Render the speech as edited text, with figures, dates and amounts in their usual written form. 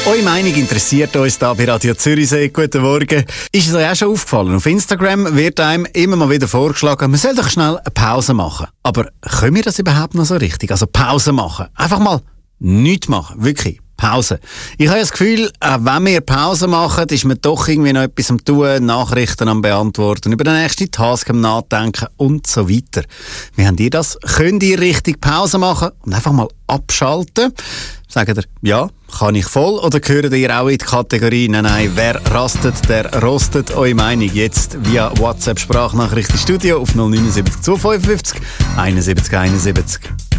Eure Meinung interessiert uns hier bei Radio Zürichsee. Guten Morgen. Ist es euch auch schon aufgefallen? Auf Instagram wird einem immer mal wieder vorgeschlagen, man soll doch schnell eine Pause machen. Aber können wir das überhaupt noch so richtig? Also Pause machen. Einfach mal nichts machen. Wirklich. Pause. Ich habe das Gefühl, wenn wir Pause machen, ist man doch irgendwie noch etwas am Tun, Nachrichten am Beantworten, über den nächsten Task am Nachdenken und so weiter. Wie habt ihr das? Könnt ihr richtig Pause machen und einfach mal abschalten? Sagt ihr, ja, kann ich voll? Oder gehört ihr auch in die Kategorie, nein, wer rastet, der rostet? Eure Meinung jetzt via WhatsApp-Sprachnachricht ins Studio auf 079 255 71 71.